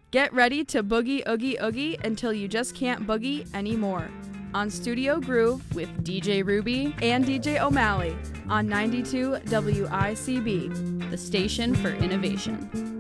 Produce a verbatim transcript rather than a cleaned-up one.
Get ready to boogie oogie oogie until you just can't boogie anymore. On Studio Groove with D J Ruby and D J O'Malley on ninety-two W I C B, the station for innovation.